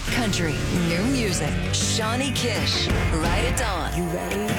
Hot country, new music. Shawnee Kish, right at dawn. You ready?